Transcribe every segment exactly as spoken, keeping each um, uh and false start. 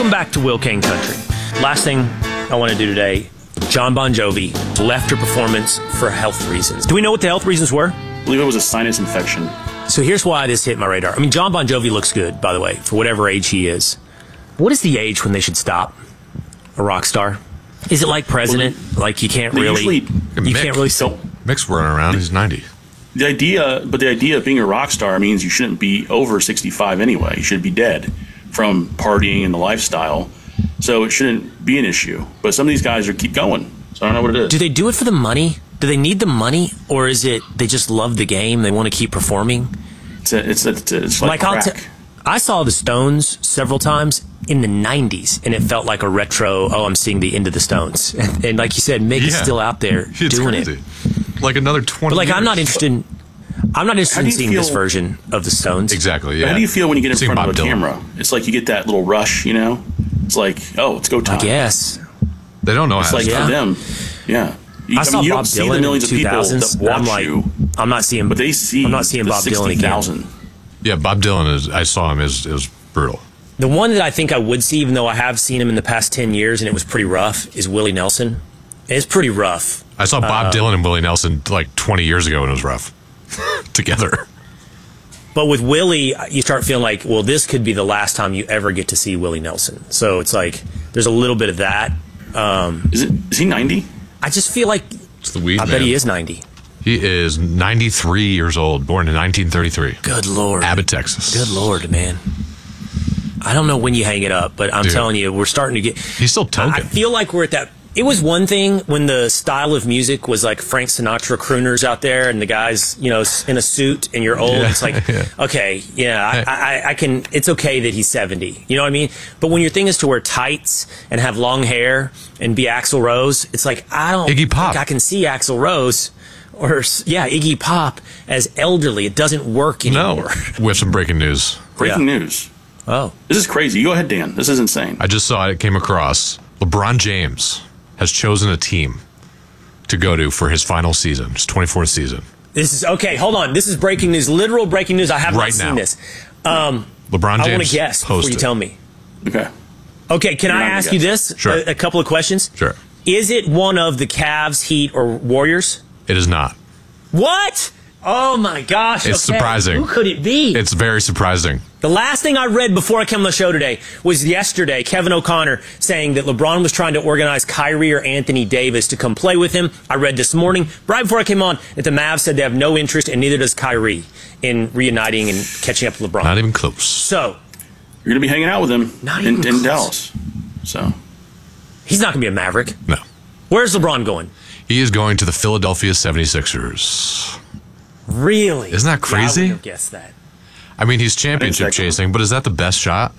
Welcome back to Will Kane Country. Last thing I want to do today, John Bon Jovi left her performance for health reasons. Do we know what the health reasons were? I believe it was a sinus infection. So here's why this hit my radar. I mean, John Bon Jovi looks good, by the way, for whatever age he is. What is the age when they should stop a rock star? Is it like President? Well, like you can't really, usually, you Mick, can't really still. Mick's running around. He's ninety. The idea, but the idea of being a rock star means you shouldn't be over sixty-five anyway. You should be dead from partying and the lifestyle. So it shouldn't be an issue. But some of these guys are keep going. So I don't know what it is. Do they do it for the money? Do they need the money, or is it they just love the game? They want to keep performing. It's a, it's a, it's, a, it's like, like crack. I'll t- I saw the Stones several times in the nineties, and it felt like a retro. Oh, I'm seeing the end of the Stones, and, and like you said, Mick Yeah. is still out there It's doing crazy. it. Like another twenty. But like, years. I'm not interested. In, I'm not interested How do in you seeing feel- this version of the Stones. Exactly. Yeah. How do you feel when you get in Seeing front Bob of a Dylan. camera? It's like you get that little rush, you know? It's like, oh, let's go time. I guess. They don't know It's how like to Yeah. for them, yeah. You, I saw mean, you Bob don't see Dylan the in millions the of two people thousands, that and watch I'm like, you, I'm not seeing. but they see I'm not seeing the Bob Dylan sixty again. thousand. Yeah, Bob Dylan is. I saw him. Is is brutal. The one that I think I would see, even though I have seen him in the past ten years, and it was pretty rough, is Willie Nelson. It's pretty rough. I saw Bob Uh, Dylan and Willie Nelson like twenty years ago, and it was rough together. But with Willie, you start feeling like, well, this could be the last time you ever get to see Willie Nelson. So it's like there's a little bit of that. Um, Is it? Is he ninety? I just feel like It's the weed. I man. bet he is ninety. He is ninety-three years old, born in nineteen thirty-three. Good Lord. Abbott, Texas. Good Lord, man. I don't know when you hang it up, but I'm Dude. telling you, we're starting to get. He's still token. I feel like we're at that. It was one thing when the style of music was like Frank Sinatra crooners out there, and the guys, you know, in a suit, and you're old. Yeah, It's like, yeah. okay, yeah, I, I, I can. It's okay that he's seventy. You know what I mean? But when your thing is to wear tights and have long hair and be Axl Rose, it's like I don't Iggy Pop. think I can see Axl Rose or yeah, Iggy Pop as elderly. It doesn't work anymore. no. We have some breaking news. Breaking Yeah. news. Oh, This is crazy. You go ahead, Dan. This is insane. I just saw it. It came across. LeBron James has chosen a team to go to for his final season, his twenty-fourth season. this is okay. Hold on. This is breaking news. Literal breaking news. I have Right not seen now. this. Um, LeBron James I want to guess before you posted. tell me. Okay. Okay, can You're I not gonna ask you guess. this? Sure. A, a couple of questions. Sure. Is it one of the Cavs, Heat, or Warriors? It is not. What? Oh my gosh! It's okay. surprising. Who could it be? It's very surprising. The last thing I read before I came on the show today was yesterday, Kevin O'Connor saying that LeBron was trying to organize Kyrie or Anthony Davis to come play with him. I read this morning, right before I came on, that the Mavs said they have no interest, and neither does Kyrie, in reuniting and catching up with LeBron. Not even close. So, You're going to be hanging out with him Not in, even in close. Dallas. So, he's not going to be a Maverick. No. Where's LeBron going? He is going to the Philadelphia seventy-sixers. Really? Isn't that Yeah, I crazy? wouldn't have guessed that. I mean, he's championship Exactly. chasing, but is that the best shot?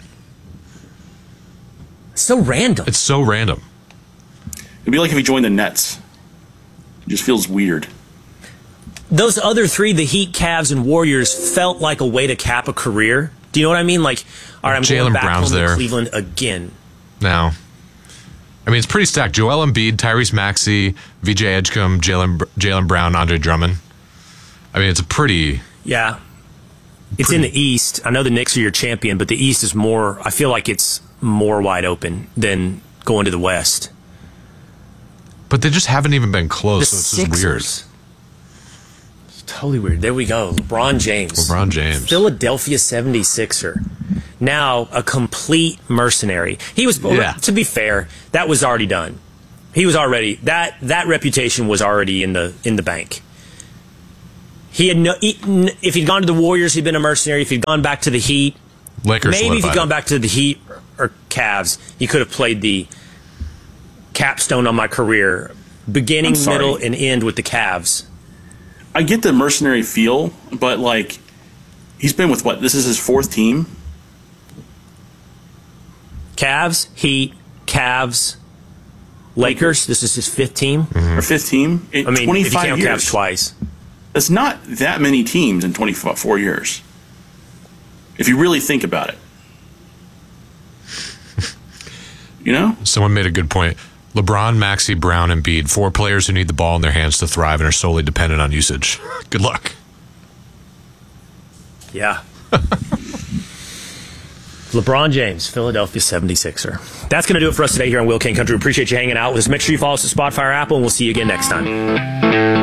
So random. It's so random. it'd be like if he joined the Nets. It just feels weird. Those other three, the Heat, Cavs, and Warriors, felt like a way to cap a career. Do you know what I mean? Like, all right, I'm going Jaylen back Brown's home to there. Cleveland again. Now, I mean, it's pretty stacked. Joel Embiid, Tyrese Maxey, V J Edgecombe, Jalen Jalen Brown, Andre Drummond. I mean, it's a pretty. Yeah. It's in the East. I know the Knicks are your champion, but the East is more, I feel like it's more wide open than going to the West. But they just haven't even been The close, so it's just weird. Sixers. It's totally weird. There we go. LeBron James. LeBron James. Philadelphia seventy-sixer. Now a complete mercenary. He was, Yeah. to be fair, that was already done. He was already, that that reputation was already in the in the bank. He had no, he, n- if he'd gone to the Warriors, he'd been a mercenary. If he'd gone back to the Heat, Lakers maybe if he'd solidified gone it. back to the Heat or, or Cavs, he could have played the capstone on my career, beginning, I'm sorry. middle, and end with the Cavs. I get the mercenary feel, but like, he's been with what? This is his fourth team. Cavs, Heat, Cavs, Lakers. This is his fifth team. Or fifth team in I mean, if you twenty-five count years. Cavs twice. That's not that many teams in twenty-four years. If you really think about it. You know? Someone made a good point. LeBron, Maxey, Brown, and Embiid, four players who need the ball in their hands to thrive and are solely dependent on usage. Good luck. Yeah. LeBron James, Philadelphia seventy-sixer. That's going to do it for us today here on Wheel King Country. Appreciate you hanging out with us. Make sure you follow us at Spotify or Apple, and we'll see you again next time.